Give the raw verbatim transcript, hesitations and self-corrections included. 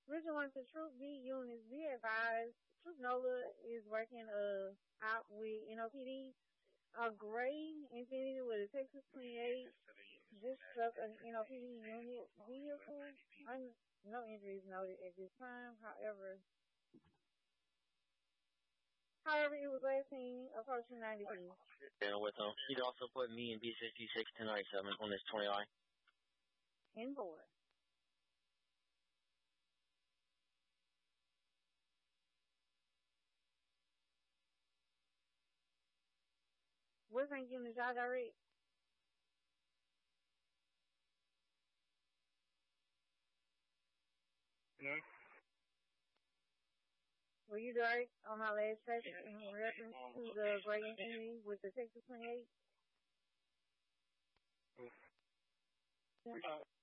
Richard wants the Troop B units be advised. Troop NOLA is working uh out with N O P D. A gray Infiniti with a Texas twenty-eight just struck an N O P D unit vehicle. Un- no injuries noted at this time. However, however, it was last seen approaching ninety-two. Yeah, with him. He'd also put me in B sixty-six ten ninety-seven on this twenty I. In board. What's rank units y'all direct? No. Were you direct on my last check in reference to the gray Infiniti with the Texas twenty-eight? Oh.